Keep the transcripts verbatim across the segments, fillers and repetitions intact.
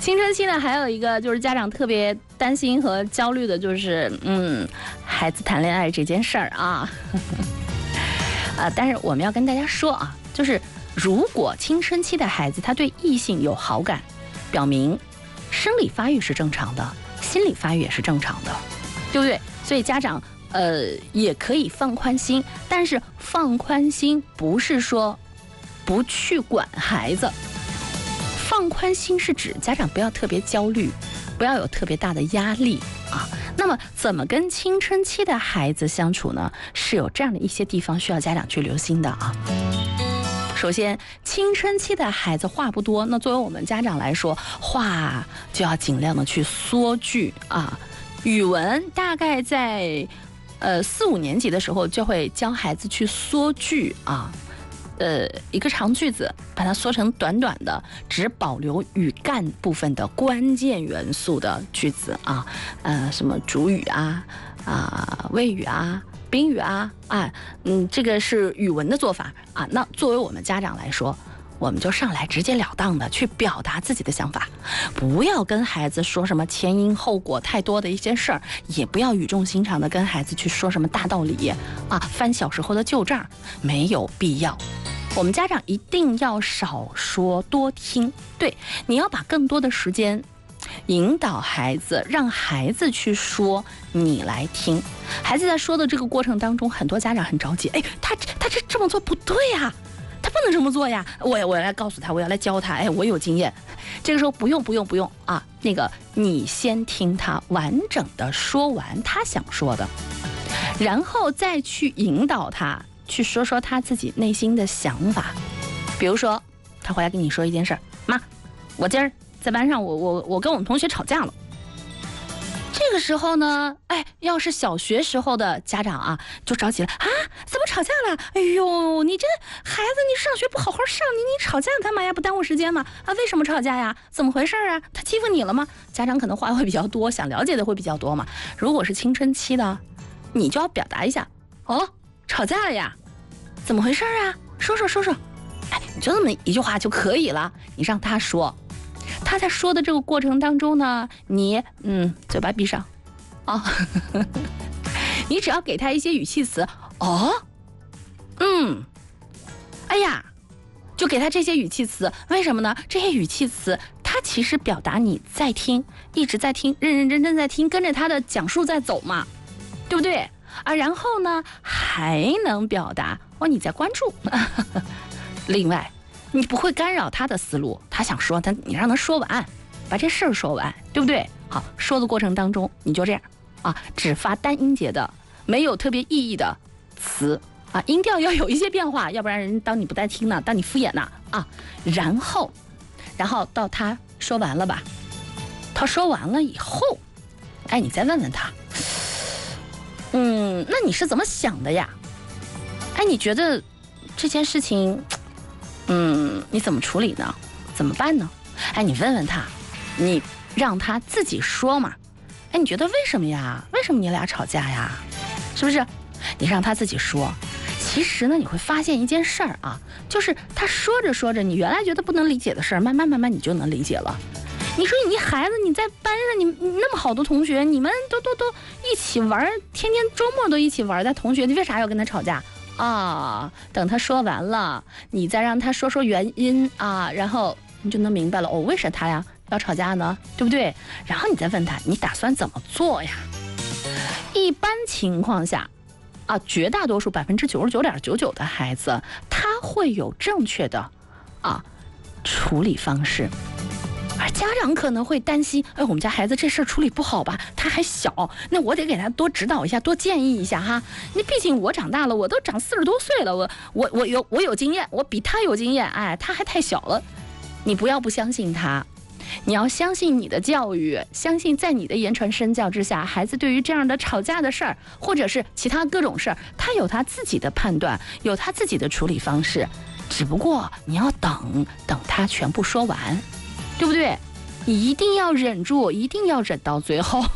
青春期呢，还有一个就是家长特别担心和焦虑的，就是嗯，孩子谈恋爱这件事儿啊。呃，但是我们要跟大家说啊，就是如果青春期的孩子他对异性有好感，表明生理发育是正常的，心理发育也是正常的，对不对？所以家长呃也可以放宽心，但是放宽心不是说不去管孩子。放宽心是指家长不要特别焦虑，不要有特别大的压力啊。那么怎么跟青春期的孩子相处呢？是有这样的一些地方需要家长去留心的啊。首先，青春期的孩子话不多，那作为我们家长来说，话就要尽量的去缩句啊。语文大概在呃四五年级的时候就会教孩子去缩句啊。呃，一个长句子，把它缩成短短的，只保留语干部分的关键元素的句子啊，呃，什么主语啊，啊，谓语啊，宾语啊，啊，嗯，这个是语文的做法啊。那作为我们家长来说，我们就上来直截了当的去表达自己的想法，不要跟孩子说什么前因后果太多的一些事儿，也不要语重心长的跟孩子去说什么大道理啊，翻小时候的旧账，没有必要。我们家长一定要少说多听，对，你要把更多的时间引导孩子，让孩子去说，你来听。孩子在说的这个过程当中，很多家长很着急，哎，他他这这么做不对呀，他不能这么做呀，我我要来告诉他，我要来教他，哎，我有经验。这个时候不用不用不用啊，那个你先听他完整的说完他想说的，然后再去引导他去说说他自己内心的想法。比如说他回来跟你说一件事儿，妈，我今儿在班上我我我跟我们同学吵架了。这个时候呢，哎，要是小学时候的家长啊，就着急了啊，怎么吵架了？哎呦，你这孩子，你上学不好好上，你你吵架干嘛呀？不耽误时间吗？啊，为什么吵架呀？怎么回事啊？他欺负你了吗？家长可能话会比较多，想了解的会比较多嘛。如果是青春期的，你就要表达一下，哦，吵架了呀？怎么回事啊？说说说说，哎，你就这么一句话就可以了。你让他说，他在说的这个过程当中呢，你嗯，嘴巴闭上，啊，你只要给他一些语气词，哦，嗯，哎呀，就给他这些语气词。为什么呢？这些语气词，它其实表达你在听，一直在听，认认真真在听，跟着他的讲述在走嘛，对不对？啊，然后呢，还能表达哦你在关注。另外，你不会干扰他的思路，他想说，他你让他说完，把这事儿说完，对不对？好，说的过程当中，你就这样啊，只发单音节的，没有特别意义的词啊，音调要有一些变化，要不然人当你不在听呢，当你敷衍呢啊。然后，然后到他说完了吧，他说完了以后，哎，你再问问他。嗯，那你是怎么想的呀？哎，你觉得这件事情，嗯，你怎么处理呢？怎么办呢？哎，你问问他，你让他自己说嘛。哎，你觉得为什么呀？为什么你俩吵架呀？是不是？你让他自己说。其实呢，你会发现一件事儿啊，就是他说着说着，你原来觉得不能理解的事儿，慢慢慢慢你就能理解了。你说你孩子你在班上，你你那么好的同学，你们都都都一起玩，天天周末都一起玩的同学，你为啥要跟他吵架啊？等他说完了，你再让他说说原因啊，然后你就能明白了，哦，为啥他呀要吵架呢？对不对？然后你再问他，你打算怎么做呀？一般情况下啊，绝大多数百分之九十九点九九的孩子，他会有正确的啊处理方式。而家长可能会担心，哎，我们家孩子这事儿处理不好吧？他还小，那我得给他多指导一下，多建议一下哈。你毕竟我长大了，我都长四十多岁了，我我我有我有经验，我比他有经验，哎，他还太小了。你不要不相信他，你要相信你的教育，相信在你的言传身教之下，孩子对于这样的吵架的事儿，或者是其他各种事儿，他有他自己的判断，有他自己的处理方式。只不过你要等等他全部说完。对不对？你一定要忍住，一定要忍到最后。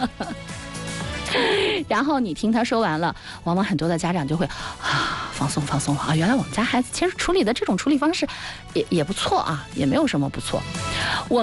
然后你听他说完了，往往很多的家长就会啊放松放松啊，原来我们家孩子其实处理的这种处理方式也也不错啊，也没有什么不错。我